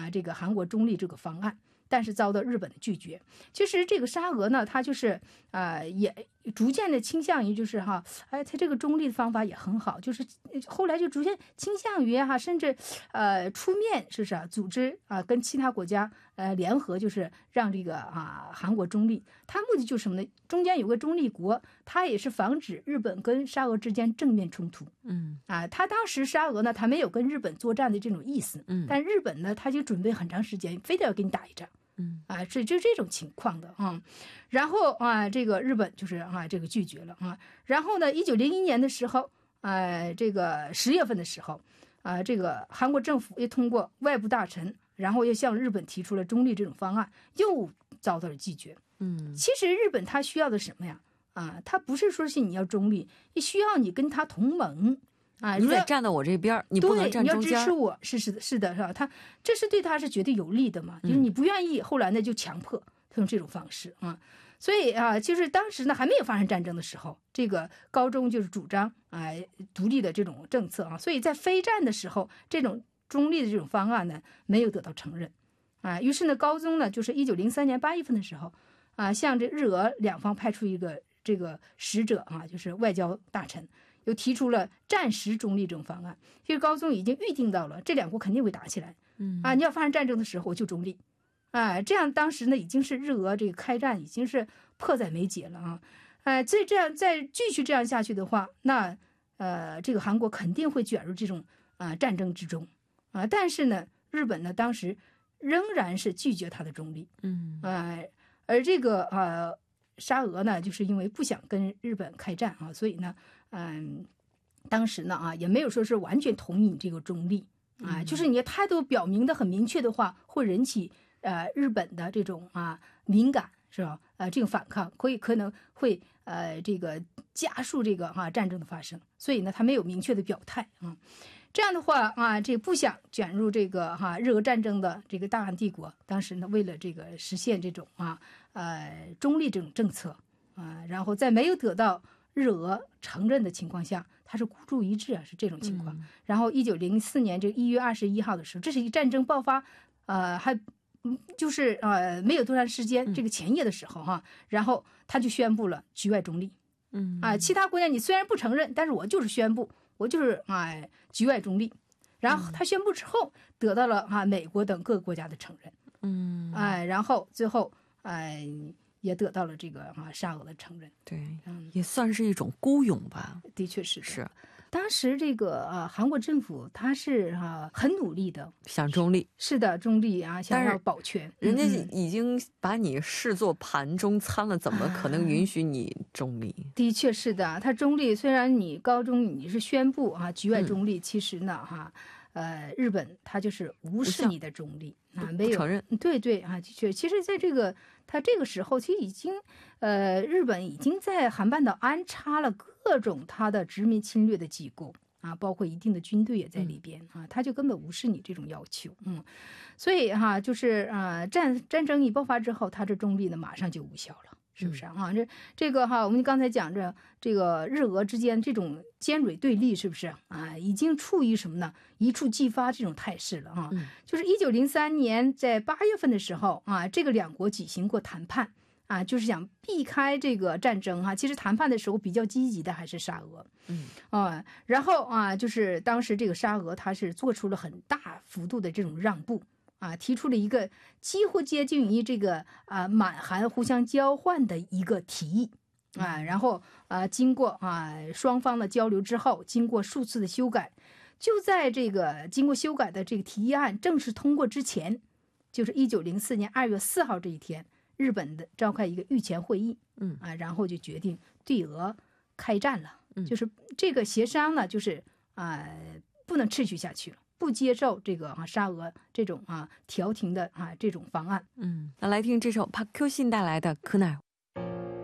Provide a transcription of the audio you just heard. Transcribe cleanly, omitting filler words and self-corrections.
这个韩国中立这个方案，但是遭到日本的拒绝。其实这个沙俄呢，他就是也逐渐的倾向于就是他这个中立的方法也很好，就是后来就逐渐倾向于甚至出面是不是组织跟其他国家联合，就是让这个韩国中立。他目的就是什么呢？中间有个中立国，他也是防止日本跟沙俄之间正面冲突。他当时沙俄呢，他没有跟日本作战的这种意思，但日本呢，他就准备很长时间，非得要跟你打一仗。是就这种情况的然后这个日本就是这个拒绝了然后呢，1901年的时候这个10月份的时候这个韩国政府也通过外部大臣，然后又向日本提出了中立这种方案，又遭到了拒绝。其实日本他需要的什么呀？他不是说是你要中立，也需要你跟他同盟。 你得站到我这边，你不能站中间。 对，你要支持我，是的，是吧？这是对他是绝对有利的嘛。就是你不愿意，后来呢就强迫用这种方式所以就是当时呢还没有发生战争的时候，这个高宗就是主张独立的这种政策所以在非战的时候，这种中立的这种方案呢没有得到承认于是呢高宗呢就是1903年8月份的时候向这日俄两方派出一个这个使者就是外交大臣，又提出了暂时中立这种方案。其实高宗已经预定到了这两国肯定会打起来你要发生战争的时候我就中立这样当时呢已经是日俄这个开战已经是迫在眉睫了所以这样再继续这样下去的话，那这个韩国肯定会卷入这种战争之中但是呢日本呢当时仍然是拒绝他的中立而这个沙俄呢就是因为不想跟日本开战所以呢当时呢也没有说是完全同意你这个中立就是你的态度表明的很明确的话，会引起日本的这种敏感，是吧？这种反抗可能会这个加速这个战争的发生，所以呢，他没有明确的表态这样的话这不想卷入这个日俄战争的这个大韩帝国，当时呢为了这个实现这种中立这种政策然后在没有得到日俄承认的情况下，他是孤注一掷是这种情况然后1904年这1月21号的时候，这是一个战争爆发还就是没有多长时间这个前夜的时候然后他就宣布了局外中立其他国家你虽然不承认，但是我就是宣布我就是局外中立。然后他宣布之后得到了美国等各个国家的承认然后最后也得到了这个沙俄的承认。 对也算是一种孤勇吧。 的确是当时这个韩国政府他是很努力的想中立。 是的，中立想要保全。 人家已经把你视作盘中餐了，怎么可能允许你中立？ 的确是的，他中立虽然你高中你是宣布局外中立其实呢日本他就是无视你的中立没有承认。 对的确，其实在这个他这个时候其实已经日本已经在韩半岛安插了各种他的殖民侵略的机构包括一定的军队也在里边他就根本无视你这种要求所以就是战争一爆发之后，他这中立呢马上就无效了。是不是这个我们刚才讲着这个日俄之间这种尖锐对立，是不是已经处于什么呢？一触即发这种态势了就是1903年在8月份的时候这个两国举行过谈判就是想避开这个战争其实谈判的时候比较积极的还是沙俄然后就是当时这个沙俄它是做出了很大幅度的这种让步提出了一个几乎接近于这个满韩互相交换的一个提议然后经过双方的交流之后，经过数次的修改，就在这个经过修改的这个提议案正式通过之前，就是1904年2月4号这一天，日本的召开一个御前会议然后就决定对俄开战了就是这个协商呢就是不能持续下去了，不接受这个沙俄这种调停的这种方案那来听这首帕Q信带来的《可奈》。